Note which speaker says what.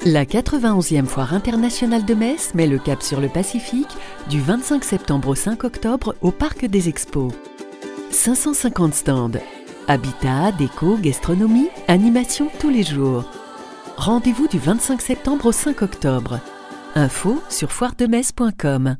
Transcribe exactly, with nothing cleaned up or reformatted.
Speaker 1: La quatre-vingt-onzième Foire internationale de Metz met le cap sur le Pacifique du vingt-cinq septembre au cinq octobre au Parc des Expos. cinq cent cinquante stands. Habitat, déco, gastronomie, animation tous les jours. Rendez-vous du vingt-cinq septembre au cinq octobre. Info sur foire de metz point com.